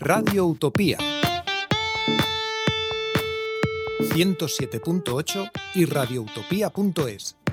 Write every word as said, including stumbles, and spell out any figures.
Radio Utopía ciento siete punto ocho y radioutopía punto es.